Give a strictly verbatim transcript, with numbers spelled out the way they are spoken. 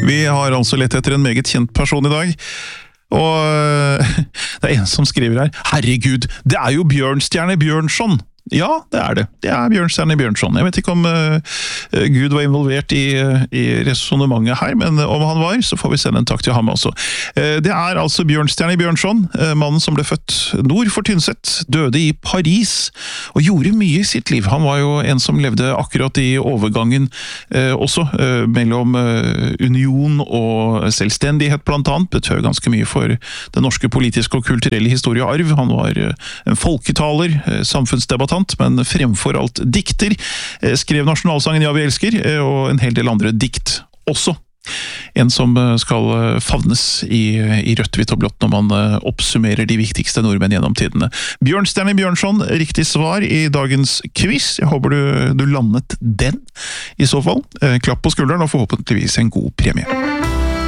Vi har altså lett etter en meget kjent person i dag. Og det er en som skriver her, herregud, det er jo Bjørnstjerne Bjørnson. Ja, det er det. Det er Bjørnstjerne Bjørnson. Jeg vet ikke om uh, Gud var involvert i, uh, i resonemanget her, men om han var, så får vi sende en takk til ham også. Uh, det er altså Bjørnstjerne Bjørnson, uh, mannen som ble født nord for Tynset, døde i Paris, og gjorde mye i sitt liv. Han var jo en som levde akkurat i overgangen uh, også, uh, mellom uh, union og selvstendighet blant annet, betød ganske mye for den norske politiske og kulturelle historiearv. Han var uh, en folketaler, uh, samfunnsdebattant, men fremfor alt dikter, skrev nasjonalsangen Ja, vi elsker, og en hel del andre dikt også. En som skal favnes i, i rødt, hvitt og blått når man oppsummerer de viktigste nordmenn gjennom tidene. Bjørnstjerne Bjørnson, riktig svar i dagens quiz. Jeg håper du, du landet den i så fall. Klapp på skulderen og forhåpentligvis en god premie.